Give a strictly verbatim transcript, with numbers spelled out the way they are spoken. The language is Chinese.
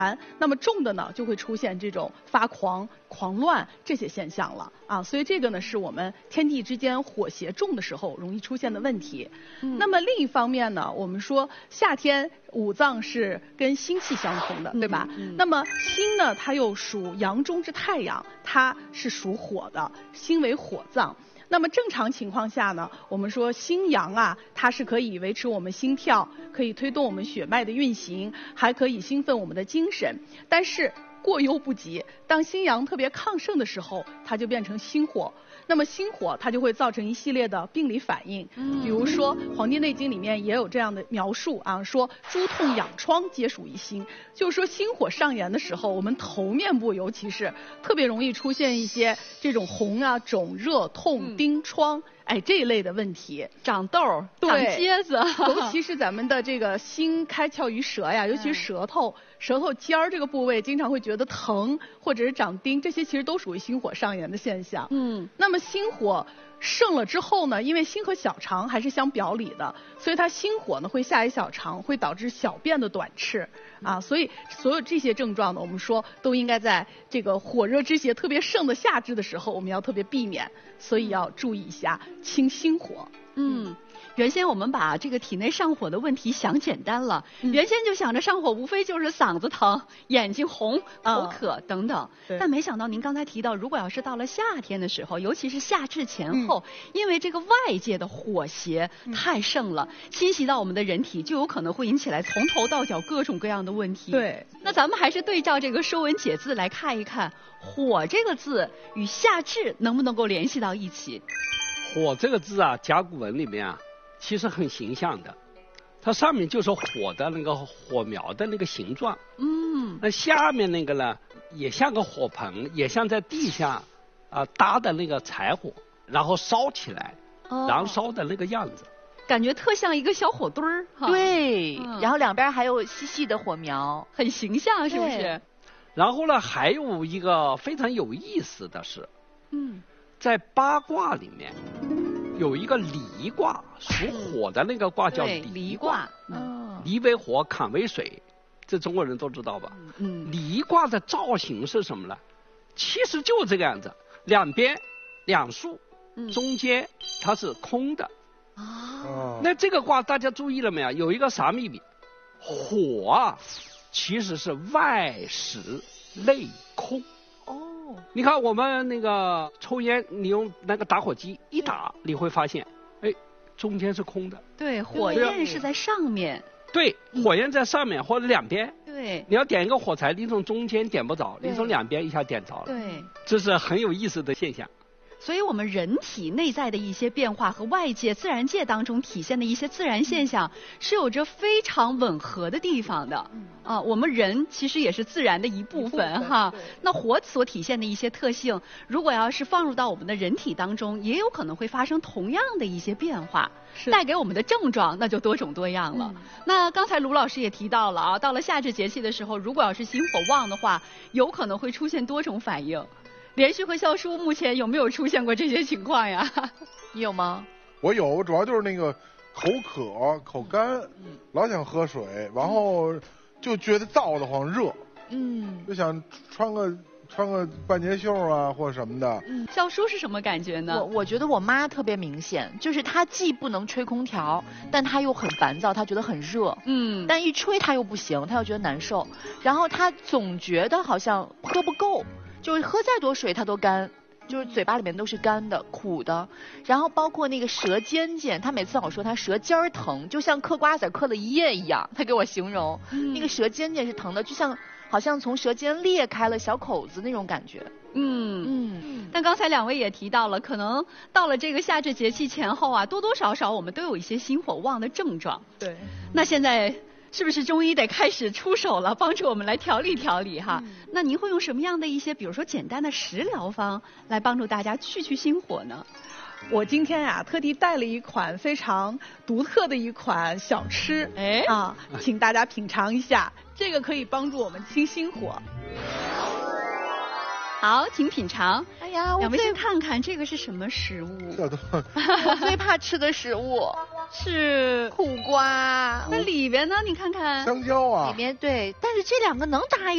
那么重的呢，就会出现这种发狂、狂乱这些现象了啊。所以这个呢，是我们天地之间火邪重的时候容易出现的问题。嗯、那么另一方面呢，我们说夏天五脏是跟心气相通的，对吧？嗯嗯、那么心呢，它又属阳中之太阳，它是属火的，心为火脏。那么正常情况下呢，我们说心阳啊，它是可以维持我们心跳，可以推动我们血脉的运行，还可以兴奋我们的精神。但是过犹不及，当心阳特别亢盛的时候，它就变成心火。那么心火它就会造成一系列的病理反应，比如说《黄帝内经》里面也有这样的描述啊，说诸痛痒疮皆属于心，就是说心火上炎的时候，我们头面部尤其是特别容易出现一些这种红啊、肿、热、痛、疔疮。哎，这一类的问题， 长痘、长疖子， 尤其是咱们的这个心开窍于舌呀，尤其是舌头、舌头尖儿这个部位，经常会觉得疼，或者是长疔，这些其实都属于心火上炎的现象。嗯，那么心火盛了之后呢，因为心和小肠还是相表里的，所以它心火呢会下于小肠，会导致小便的短赤啊。所以所有这些症状呢，我们说都应该在这个火热之邪特别盛的夏至的时候，我们要特别避免，所以要注意一下清心火。 嗯。原先我们把这个体内上火的问题想简单了，嗯、原先就想着上火无非就是嗓子疼、眼睛红、口渴等等，嗯、但没想到您刚才提到，如果要是到了夏天的时候，尤其是夏至前后，嗯、因为这个外界的火邪太盛了，嗯、侵袭到我们的人体，就有可能会引起来从头到脚各种各样的问题。 对， 那咱们还是对照这个《说文解字》来看一看，火这个字与夏至能不能够联系到一起？ 火这个字啊，甲骨文里面啊。其实很形象的，它上面就是火的那个火苗的那个形状，嗯，那下面那个呢，也像个火盆，也像在地下啊、呃、搭的那个柴火，然后烧起来，哦、燃烧的那个样子， 感觉特像一个小火堆儿， 对，嗯、然后两边还有细细的火苗， 很形象，是不是？ 然后呢，还有一个非常有意思的是，嗯，在八卦里面。有一个离卦，属火的那个卦叫离卦。嗯，离为火，坎为水，这中国人都知道吧？嗯，离卦的造型是什么呢？其实就这个样子，两边两竖，中间它是空的。啊，那这个卦大家注意了没有？有一个啥秘密？火啊，其实是外实内空。你看我们那个抽烟，你用那个打火机一打，你会发现，哎，中间是空的。 对，火焰是在上面。 对，火焰在上面或者两边。 对。 你要点一个火柴，你从中间点不着，你从两边一下点着了。 对。 这是很有意思的现象。 所以我们人体内在的一些变化和外界自然界当中体现的一些自然现象，是有着非常吻合的地方的。啊，我们人其实也是自然的一部分哈。那火所体现的一些特性，如果要是放入到我们的人体当中，也有可能会发生同样的一些变化，带给我们的症状那就多种多样了。嗯、那刚才卢老师也提到了啊，到了夏至节气的时候，如果要是心火旺的话，有可能会出现多种反应。连续和笑叔目前有没有出现过这些情况呀？ 你有吗？ 我有，我主要就是那个口渴、口干，嗯、老想喝水，然后就觉得燥得慌、热，嗯，就想穿个穿个半截袖啊或者什么的。 嗯，笑叔是什么感觉呢？ 我我觉得我妈特别明显，就是她既不能吹空调，但她又很烦躁，她觉得很热，嗯，但一吹她又不行，她又觉得难受，然后她总觉得好像喝不够。就是喝再多水它都干，就是嘴巴里面都是干的、苦的，然后包括那个舌尖尖，他每次老说他舌尖儿疼，就像嗑瓜子嗑了一夜一样，他给我形容，嗯、那个舌尖尖是疼的，就像好像从舌尖裂开了小口子那种感觉。 嗯嗯。但刚才两位也提到了，可能到了这个夏至节气前后啊，多多少少我们都有一些心火旺的症状。 对。 那现在。是不是中医得开始出手了，帮助我们来调理调理哈？嗯、那您会用什么样的一些，比如说简单的食疗方，来帮助大家去去心火呢？ 我今天呀、啊，特地带了一款非常独特的一款小吃，哎啊，请大家品尝一下，这个可以帮助我们清心火。 好，请品尝。 哎呀， 两位先看看这个是什么食物？ 我最怕吃的食物是苦瓜。 那里边呢？你看看。 香蕉啊。 里面对，但是这两个能搭一